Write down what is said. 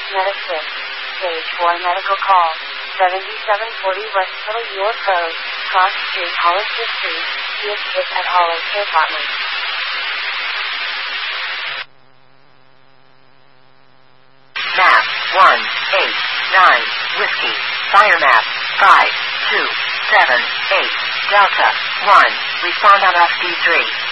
Medisys. Stage 4 medical call. 7740 West Little York Road, Cross Street, Hollister Street, Smith at Hollis Care Apartments. Map 189 Whiskey. Fire map 5278 Delta 1. Respond on FD3.